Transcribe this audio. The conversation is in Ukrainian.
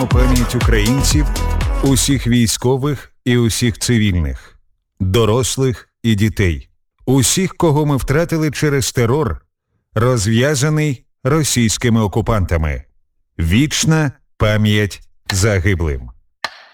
Пам'ять українців, усіх військових і усіх цивільних, дорослих і дітей, усіх, кого ми втратили через терор, розв'язаний російськими окупантами. Вічна пам'ять загиблим.